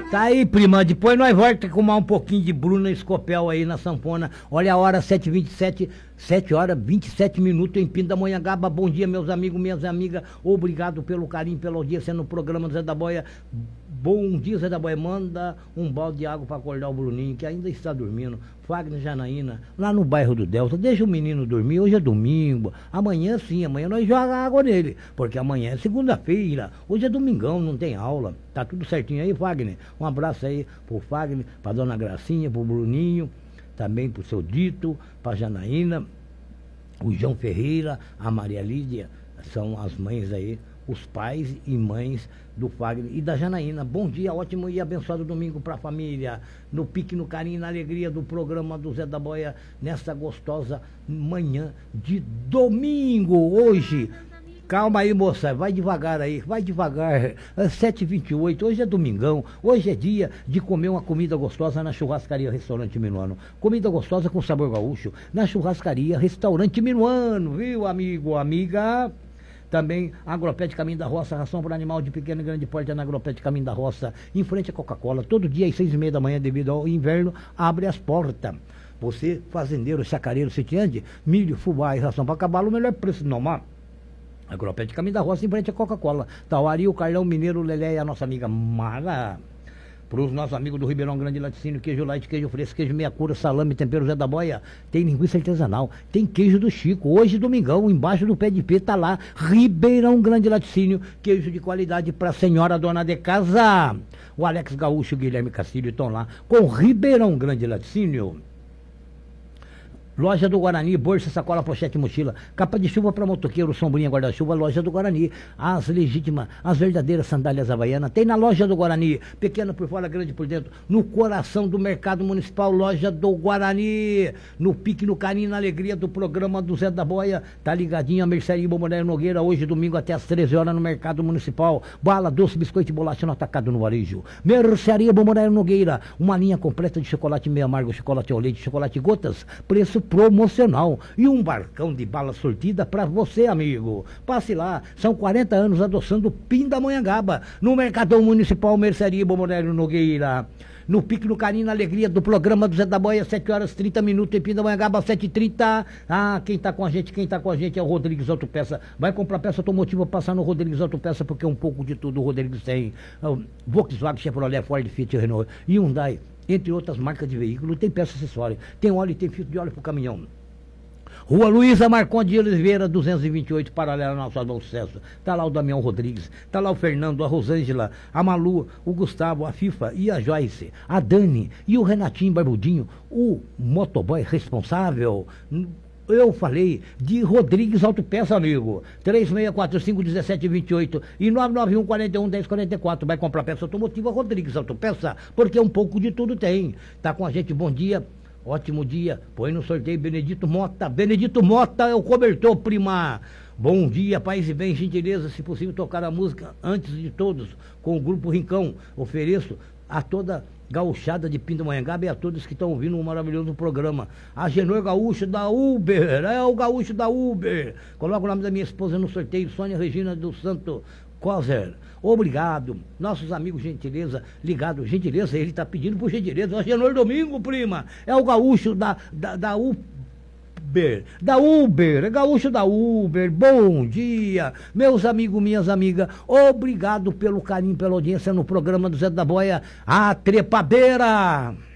Tá aí, prima. Depois nós voltamos a comer um pouquinho de Bruna Escopel aí na sanfona. Olha a hora, 7h27, 7 horas 27 minutos em Pindamonhangaba. Bom dia, meus amigos, minhas amigas. Obrigado pelo carinho, pela audiência no programa do Zé da Boia. Bom dia, Zé da Boia. Manda um balde de água para acordar o Bruninho, que ainda está dormindo. Fagner Janaína, lá no bairro do Delta. Deixa o menino dormir. Hoje é domingo. Amanhã sim, amanhã nós jogamos água nele. Porque amanhã é segunda-feira. Hoje é domingão, não tem aula. Tá tudo certinho aí, Fagner? Um abraço aí pro Fagner, pra dona Gracinha, pro Bruninho, também pro seu Dito, pra Janaína, o João Ferreira, a Maria Lídia. São as mães aí, os pais e mães do Fagner e da Janaína. Bom dia, ótimo e abençoado domingo para a família. No pique, no carinho, na alegria do programa do Zé da Boia, nessa gostosa manhã de domingo. Hoje, calma aí, moça, vai devagar aí, vai devagar. 7h28, hoje é domingão, hoje é dia de comer uma comida gostosa na churrascaria Restaurante Minuano. Comida gostosa com sabor gaúcho na churrascaria Restaurante Minuano, viu, amigo, amiga? Também Agropet Caminho da Roça, ração para animal de pequeno e grande porte na Agropet Caminho da Roça, em frente à Coca-Cola, todo dia às 6h30 da manhã, devido ao inverno, abre as portas. Você, fazendeiro, chacareiro, sitiante, milho, fubá e ração para cavalo, o melhor preço do normal. Agropet Caminho da Roça, em frente à Coca-Cola. Tauari, o Carlão Mineiro, Lelé e a nossa amiga Mara. Para os nossos amigos do Ribeirão Grande, laticínio, queijo light, queijo fresco, queijo meia cura, salame, tempero Zé da Boia, tem linguiça artesanal, tem queijo do Chico. Hoje, domingão, embaixo do pé de pé, tá lá, Ribeirão Grande Laticínio, queijo de qualidade para a senhora dona de casa. O Alex Gaúcho e o Guilherme Castilho estão lá com Ribeirão Grande Laticínio. Loja do Guarani, bolsa, sacola, pochete, mochila, capa de chuva para motoqueiro, sombrinha, guarda-chuva, loja do Guarani. As legítimas, as verdadeiras sandálias havaianas, tem na loja do Guarani, pequena por fora, grande por dentro, no coração do mercado municipal, loja do Guarani. No pique, no carinho, na alegria do programa do Zé da Boia, tá ligadinho a Mercearia Bomboneiro Nogueira, hoje domingo até às 13 horas no mercado municipal. Bala, doce, biscoito e bolacha no atacado no varejo. Mercearia Bomboneiro Nogueira, uma linha completa de chocolate meio amargo, chocolate ao leite, chocolate gotas, preço promocional e um barcão de bala sortida para você, amigo. Passe lá, são 40 anos adoçando Pindamonhangaba, no Mercadão Municipal Mercearia Bomboneiro Nogueira. No pique, no carinho, na alegria do programa do Zé da Boia, 7 horas 30 minutos em Pindamonhangaba, 7h30. Ah, quem tá com a gente é o Rodrigues Autopeça. Vai comprar peça automotiva, passar no Rodrigues Autopeça, porque um pouco de tudo o Rodrigues tem. Volkswagen, Chevrolet, Ford, Fiat, Renault, Hyundai, entre outras marcas de veículo, tem peça acessória, tem óleo, tem filtro de óleo pro caminhão. Rua Luísa Marcondes de Oliveira, 228, paralela ao nosso bom sucesso. Tá lá o Damião Rodrigues, tá lá o Fernando, a Rosângela, a Malu, o Gustavo, a FIFA e a Joyce, a Dani e o Renatinho Barbudinho, o motoboy responsável. Eu falei de Rodrigues Autopeça, amigo. 3645-1728 e 991-41-1044. Vai comprar peça automotiva Rodrigues Autopeça, porque um pouco de tudo tem. Tá com a gente, bom dia. Ótimo dia, põe no sorteio Benedito Mota. Benedito Mota é o cobertor, prima. Bom dia, paz e bem, gentileza, se possível tocar a música antes de todos, com o Grupo Rincão. Ofereço a toda gauchada de Pindamonhangaba e a todos que estão ouvindo um maravilhoso programa. A Genor Gaúcho da Uber, é o Gaúcho da Uber. Coloca o nome da minha esposa no sorteio, Sônia Regina do Santo Coser. Obrigado, nossos amigos gentileza, ligado, gentileza, ele tá pedindo por gentileza, é o Genor Domingo, prima, é o gaúcho da Uber, é gaúcho da Uber. Bom dia, meus amigos, minhas amigas, obrigado pelo carinho, pela audiência no programa do Zé da Boia, a Trepadeira.